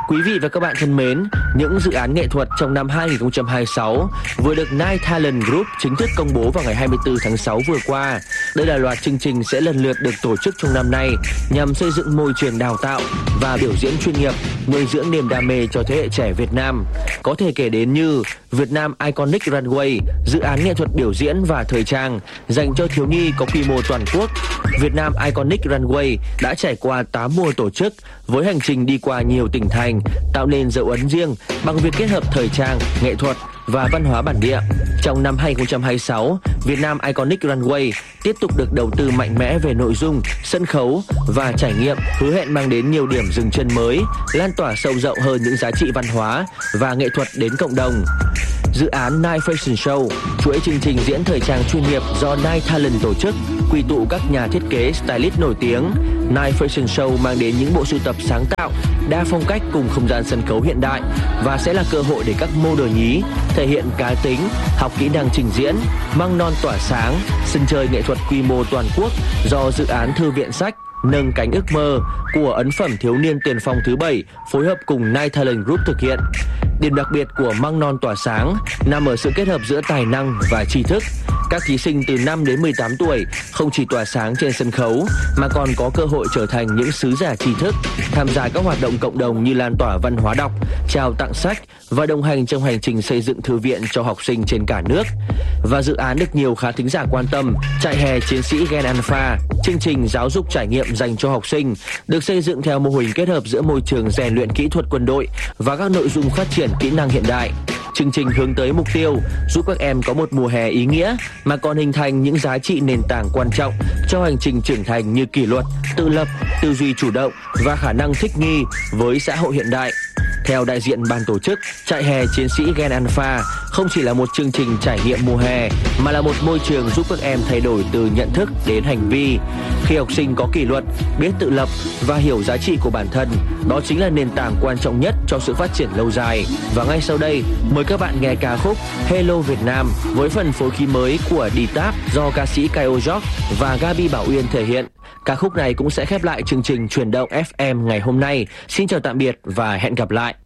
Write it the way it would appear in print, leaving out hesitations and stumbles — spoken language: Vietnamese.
Quý vị và các bạn thân mến, những dự án nghệ thuật trong năm 2026 vừa được Nine Talent Group chính thức công bố vào ngày 24 tháng 6 vừa qua. Đây là loạt chương trình sẽ lần lượt được tổ chức trong năm nay nhằm xây dựng môi trường đào tạo và biểu diễn chuyên nghiệp, nuôi dưỡng niềm đam mê cho thế hệ trẻ Việt Nam. Có thể kể đến như Việt Nam Iconic Runway, dự án nghệ thuật biểu diễn và thời trang dành cho thiếu nhi có quy mô toàn quốc. Việt Nam Iconic Runway đã trải qua 8 mùa tổ chức với hành trình đi qua nhiều tỉnh thành, tạo nên dấu ấn riêng bằng việc kết hợp thời trang, nghệ thuật và văn hóa bản địa. Trong năm 2026, Việt Nam Iconic Runway tiếp tục được đầu tư mạnh mẽ về nội dung, sân khấu và trải nghiệm, hứa hẹn mang đến nhiều điểm dừng chân mới, lan tỏa sâu rộng hơn những giá trị văn hóa và nghệ thuật đến cộng đồng. Dự án Nine Fashion Show, chuỗi chương trình diễn thời trang chuyên nghiệp do Nine Talent tổ chức, quy tụ các nhà thiết kế stylist nổi tiếng. Nine Fashion Show mang đến những bộ sưu tập sáng tạo, đa phong cách cùng không gian sân khấu hiện đại và sẽ là cơ hội để các model nhí thể hiện cá tính, học kỹ năng trình diễn, măng non tỏa sáng, sân chơi nghệ thuật quy mô toàn quốc do dự án Thư viện sách Nâng cánh ước mơ của ấn phẩm thiếu niên tiền phong thứ 7 phối hợp cùng Nine Talent Group thực hiện. Điểm đặc biệt của Măng non tỏa sáng nằm ở sự kết hợp giữa tài năng và tri thức. Các thí sinh từ 5 đến 18 tuổi không chỉ tỏa sáng trên sân khấu mà còn có cơ hội trở thành những sứ giả tri thức, tham gia các hoạt động cộng đồng như lan tỏa văn hóa đọc, trao tặng sách và đồng hành trong hành trình xây dựng thư viện cho học sinh trên cả nước. Và dự án được nhiều khán thính giả quan tâm, Trại hè chiến sĩ Gen Alpha, chương trình giáo dục trải nghiệm dành cho học sinh, được xây dựng theo mô hình kết hợp giữa môi trường rèn luyện kỹ thuật quân đội và các nội dung phát triển kỹ năng hiện đại. Chương trình hướng tới mục tiêu giúp các em có một mùa hè ý nghĩa mà còn hình thành những giá trị nền tảng quan trọng cho hành trình trưởng thành như kỷ luật, tự lập, tư duy chủ động và khả năng thích nghi với xã hội hiện đại. Theo đại diện ban tổ chức, Trại hè chiến sĩ Gen Alpha không chỉ là một chương trình trải nghiệm mùa hè mà là một môi trường giúp các em thay đổi từ nhận thức đến hành vi. Khi học sinh có kỷ luật, biết tự lập và hiểu giá trị của bản thân, đó chính là nền tảng quan trọng nhất cho sự phát triển lâu dài. Và ngay sau đây, mời các bạn nghe ca khúc Hello Việt Nam với phần phối khí mới của Ditap do ca sĩ Kaio George và Gabi Bảo Uyên thể hiện. Ca khúc này cũng sẽ khép lại chương trình Chuyển động FM ngày hôm nay. Xin chào tạm biệt và hẹn gặp lại.